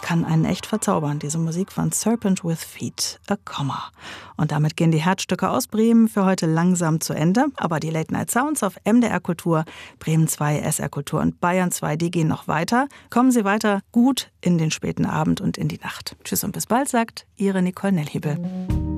kann einen echt verzaubern. Diese Musik von Serpent with Feet, a Comma. Und damit gehen die Herzstücke aus Bremen für heute langsam zu Ende. Aber die Late Night Sounds auf MDR Kultur, Bremen 2, SR Kultur und Bayern 2, die gehen noch weiter. Kommen Sie weiter gut in den späten Abend und in die Nacht. Tschüss und bis bald, sagt Ihre Nicole Nelhebel.